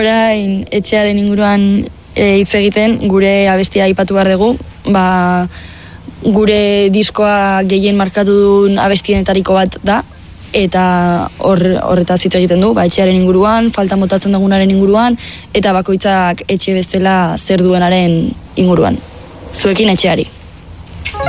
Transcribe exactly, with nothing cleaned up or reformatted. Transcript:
orain etxearen inguruan hitz egiten, gure abestia aipatu behar dugu, ba, gure diskoa gehien markatu duen abestienetariko bat da, eta hor, horretaz hitz egiten du, ba, etxearen inguruan, falta motatzen dugunaren inguruan, eta bakoitzak etxe bezala zer duenaren inguruan. Zuekin etxeari.